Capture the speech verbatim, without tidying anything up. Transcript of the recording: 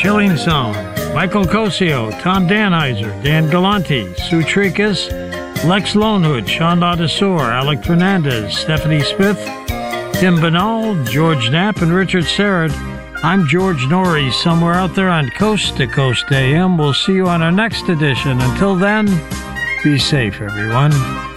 Chilling Zone, Michael Cosio, Tom Danheiser, Dan Galanti, Sue Tricas, Lex Lonehood, Sean Ladesor, Alec Fernandez, Stephanie Smith, Tim Banal, George Knapp, and Richard Serrett. I'm George Norrie, somewhere out there on Coast to Coast A M. We'll see you on our next edition. Until then, be safe, everyone.